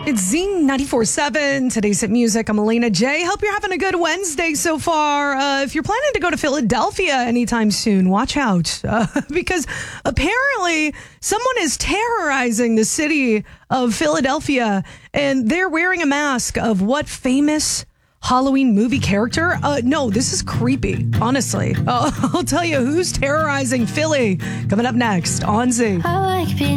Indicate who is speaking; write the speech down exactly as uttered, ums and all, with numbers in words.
Speaker 1: It's Z ninety-four point seven. Today's Hit Music. I'm Elena J. Hope you're having a good Wednesday so far. Uh, if you're planning to go to Philadelphia anytime soon, watch out. Uh, because apparently someone is terrorizing the city of Philadelphia, and they're wearing a mask of what famous Halloween movie character? Uh, no, this is creepy, honestly. Uh, I'll tell you who's terrorizing Philly coming up next on Z.
Speaker 2: I like being